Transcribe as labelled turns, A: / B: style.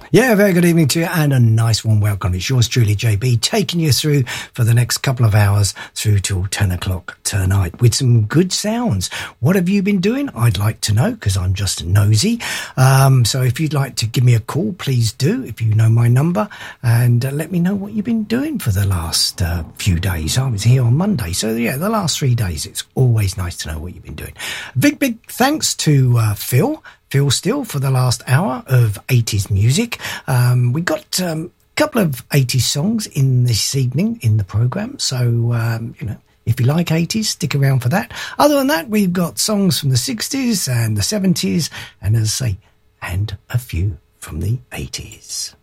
A: Yeah, very good evening to you and a nice warm welcome. It's yours truly, JB, taking you through for the next couple of hours through till 10 o'clock tonight with some good sounds. What have you been doing? I'd like to know because I'm just nosy. So if you'd like to give me a call, please do, if you know my number, and let me know what you've been doing for the last few days. I was here on Monday. So yeah, the last 3 days, it's always nice to know what you've been doing. Big thanks to Phil Steele for the last hour of 80s music. We got a couple of 80s songs in this evening in the programme. So, if you like 80s, stick around for that. Other than that, we've got songs from the 60s and the 70s, and as I say, and a few from the 80s.